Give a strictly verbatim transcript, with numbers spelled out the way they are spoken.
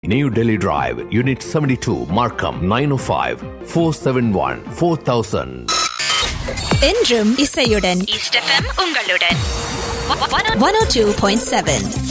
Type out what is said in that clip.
New Delhi Drive, Unit seventy-two, Markham, nine oh five, four seven one, four thousand. என்றும் இசையுடன் east FM உங்களுடன் one oh two point seven